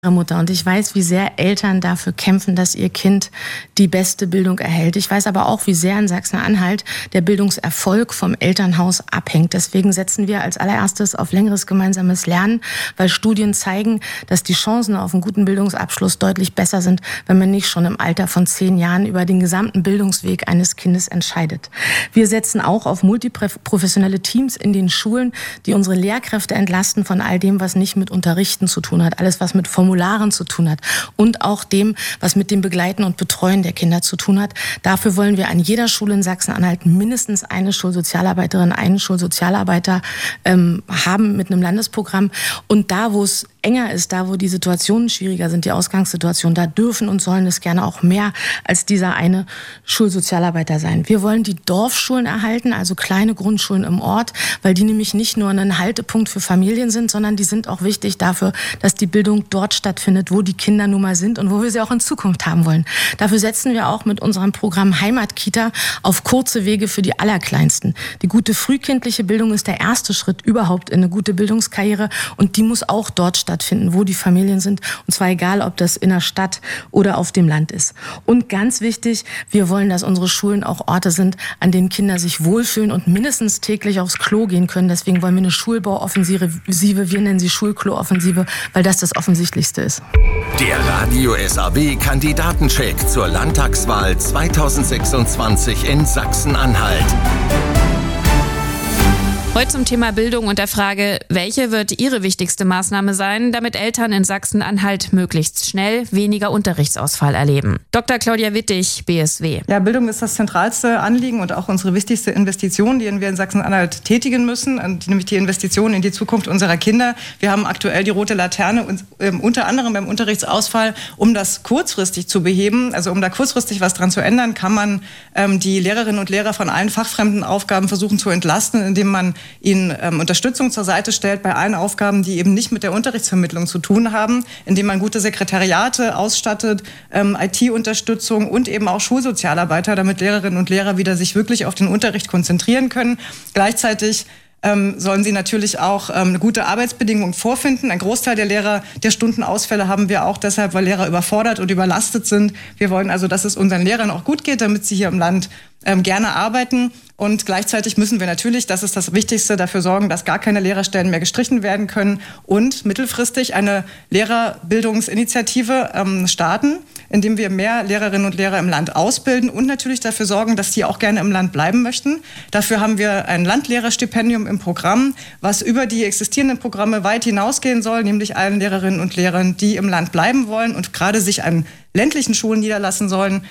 Mutter und ich weiß, wie sehr Eltern dafür kämpfen, dass ihr Kind die beste Bildung erhält. Ich weiß aber auch, wie sehr in Sachsen-Anhalt der Bildungserfolg vom Elternhaus abhängt. Deswegen setzen wir als allererstes auf längeres gemeinsames Lernen, weil Studien zeigen, dass die Chancen auf einen guten Bildungsabschluss deutlich besser sind, wenn man nicht schon im Alter von 10 Jahren über den gesamten Bildungsweg eines Kindes entscheidet. Wir setzen auch auf multiprofessionelle Teams in den Schulen, die unsere Lehrkräfte entlasten von all dem, was nicht mit Unterrichten zu tun hat, alles was mit Formularen zu tun hat und auch dem, was mit dem Begleiten und Betreuen der Kinder zu tun hat. Dafür wollen wir an jeder Schule in Sachsen-Anhalt mindestens eine Schulsozialarbeiterin, einen Schulsozialarbeiter haben mit einem Landesprogramm. Und da, wo es enger ist, da, wo die Situationen schwieriger sind, die Ausgangssituation, da dürfen und sollen es gerne auch mehr als dieser eine Schulsozialarbeiter sein. Wir wollen die Dorfschulen erhalten, also kleine Grundschulen im Ort, weil die nämlich nicht nur ein Haltepunkt für Familien sind, sondern die sind auch wichtig dafür, dass die Bildung dort stattfindet, wo die Kinder nun mal sind und wo wir sie auch in Zukunft haben wollen. Dafür setzen wir auch mit unserem Programm Heimatkita auf kurze Wege für die Allerkleinsten. Die gute frühkindliche Bildung ist der erste Schritt überhaupt in eine gute Bildungskarriere und die muss auch dort stattfinden, wo die Familien sind, und zwar egal, ob das in der Stadt oder auf dem Land ist. Und ganz wichtig, wir wollen, dass unsere Schulen auch Orte sind, an denen Kinder sich wohlfühlen und mindestens täglich aufs Klo gehen können. Deswegen wollen wir eine Schulbauoffensive, wir nennen sie Schulklo-Offensive, weil das Offensichtlichste ist. Der Radio SAW Kandidatencheck zur Landtagswahl 2026 in Sachsen-Anhalt. Heute zum Thema Bildung und der Frage, welche wird Ihre wichtigste Maßnahme sein, damit Eltern in Sachsen-Anhalt möglichst schnell weniger Unterrichtsausfall erleben. Dr. Claudia Wittig, BSW. Ja, Bildung ist das zentralste Anliegen und auch unsere wichtigste Investition, die wir in Sachsen-Anhalt tätigen müssen, nämlich die Investition in die Zukunft unserer Kinder. Wir haben aktuell die rote Laterne unter anderem beim Unterrichtsausfall, um das kurzfristig zu beheben, also um da kurzfristig was dran zu ändern, kann man die Lehrerinnen und Lehrer von allen fachfremden Aufgaben versuchen zu entlasten, indem man ihnen Unterstützung zur Seite stellt bei allen Aufgaben, die eben nicht mit der Unterrichtsvermittlung zu tun haben, indem man gute Sekretariate ausstattet, IT-Unterstützung und eben auch Schulsozialarbeiter, damit Lehrerinnen und Lehrer wieder sich wirklich auf den Unterricht konzentrieren können. Gleichzeitig sollen sie natürlich auch eine gute Arbeitsbedingung vorfinden. Ein Großteil der Stundenausfälle haben wir auch deshalb, weil Lehrer überfordert und überlastet sind. Wir wollen also, dass es unseren Lehrern auch gut geht, damit sie hier im Land gerne arbeiten. Und gleichzeitig müssen wir natürlich, das ist das Wichtigste, dafür sorgen, dass gar keine Lehrerstellen mehr gestrichen werden können und mittelfristig eine Lehrerbildungsinitiative starten, indem wir mehr Lehrerinnen und Lehrer im Land ausbilden und natürlich dafür sorgen, dass die auch gerne im Land bleiben möchten. Dafür haben wir ein Landlehrerstipendium im Programm, was über die existierenden Programme weit hinausgehen soll, nämlich allen Lehrerinnen und Lehrern, die im Land bleiben wollen und gerade sich an ländlichen Schulen niederlassen wollen,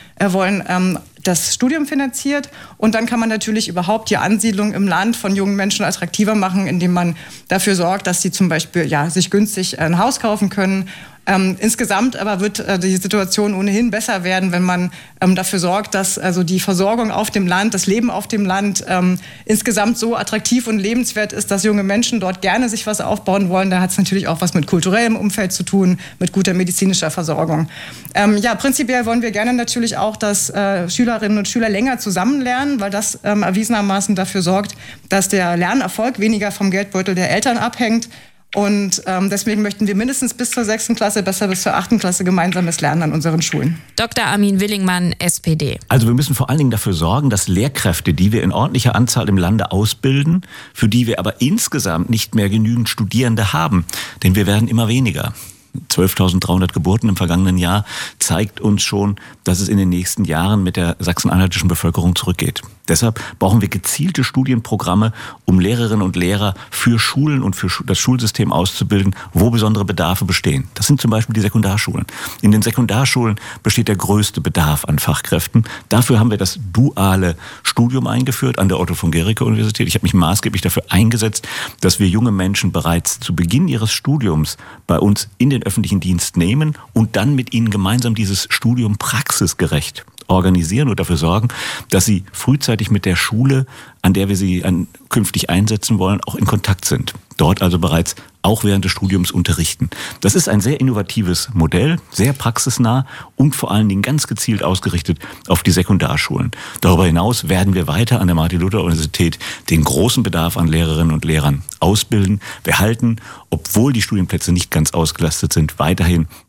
das Studium finanziert. Und dann kann man natürlich überhaupt die Ansiedlung im Land von jungen Menschen attraktiver machen, indem man dafür sorgt, dass sie zum Beispiel sich günstig ein Haus kaufen können. Insgesamt aber wird die Situation ohnehin besser werden, wenn man dafür sorgt, dass also die Versorgung auf dem Land, das Leben auf dem Land insgesamt so attraktiv und lebenswert ist, dass junge Menschen dort gerne sich was aufbauen wollen. Da hat es natürlich auch was mit kulturellem Umfeld zu tun, mit guter medizinischer Versorgung. Prinzipiell wollen wir gerne natürlich auch, dass Schülerinnen und Schüler länger zusammen lernen, weil das erwiesenermaßen dafür sorgt, dass der Lernerfolg weniger vom Geldbeutel der Eltern abhängt. Und deswegen möchten wir mindestens bis zur 6. Klasse, besser bis zur 8. Klasse gemeinsames Lernen an unseren Schulen. Dr. Armin Willingmann, SPD. Also wir müssen vor allen Dingen dafür sorgen, dass Lehrkräfte, die wir in ordentlicher Anzahl im Lande ausbilden, für die wir aber insgesamt nicht mehr genügend Studierende haben, denn wir werden immer weniger. 12.300 Geburten im vergangenen Jahr zeigt uns schon, dass es in den nächsten Jahren mit der sachsen-anhaltischen Bevölkerung zurückgeht. Deshalb brauchen wir gezielte Studienprogramme, um Lehrerinnen und Lehrer für Schulen und für das Schulsystem auszubilden, wo besondere Bedarfe bestehen. Das sind zum Beispiel die Sekundarschulen. In den Sekundarschulen besteht der größte Bedarf an Fachkräften. Dafür haben wir das duale Studium eingeführt an der Otto-von-Guericke-Universität. Ich habe mich maßgeblich dafür eingesetzt, dass wir junge Menschen bereits zu Beginn ihres Studiums bei uns in den öffentlichen Dienst nehmen und dann mit ihnen gemeinsam dieses Studium praxisgerecht organisieren und dafür sorgen, dass sie frühzeitig mit der Schule, an der wir sie künftig einsetzen wollen, auch in Kontakt sind. dort also bereits auch während des Studiums unterrichten. Das ist ein sehr innovatives Modell, sehr praxisnah und vor allen Dingen ganz gezielt ausgerichtet auf die Sekundarschulen. Darüber hinaus werden wir weiter an der Martin-Luther-Universität den großen Bedarf an Lehrerinnen und Lehrern ausbilden. Wir halten, obwohl die Studienplätze nicht ganz ausgelastet sind, weiterhin